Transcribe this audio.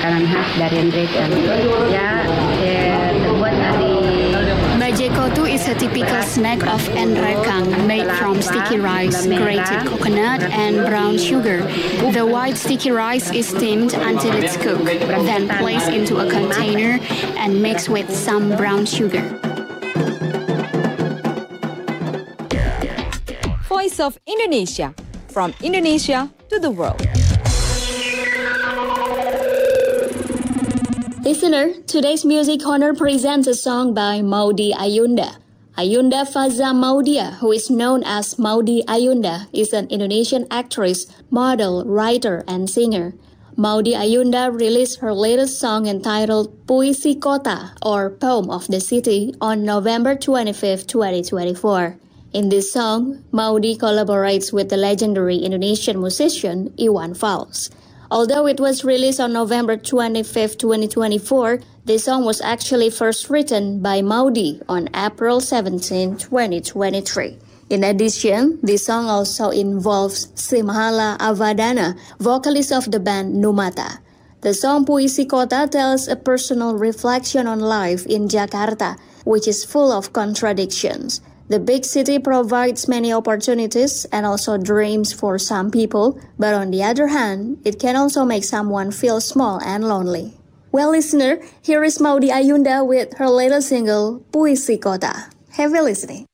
makanan khas dari Nrekan. Terbuat dari Bajekotu is a typical snack of Nrekang made from sticky rice, grated coconut, and brown sugar. The white sticky rice is steamed until it's cooked, then placed into a container and mixed with some brown sugar. Voice of Indonesia, from Indonesia to the world. Listener, today's Music Corner presents a song by Maudy Ayunda. Ayunda Faza Maudia, who is known as Maudy Ayunda, is an Indonesian actress, model, writer, and singer. Maudy Ayunda released her latest song entitled Puisi Kota, or Poem of the City, on November 25, 2024. In this song, Maudy collaborates with the legendary Indonesian musician Iwan Fals. Although it was released on November 25, 2024, the song was actually first written by Maudy on April 17, 2023. In addition, the song also involves Simhala Avadana, vocalist of the band Numata. The song Puisi Kota tells a personal reflection on life in Jakarta, which is full of contradictions. The big city provides many opportunities and also dreams for some people, but on the other hand, it can also make someone feel small and lonely. Well, listener, here is Maudy Ayunda with her latest single, Puisi Kota. Have a listening.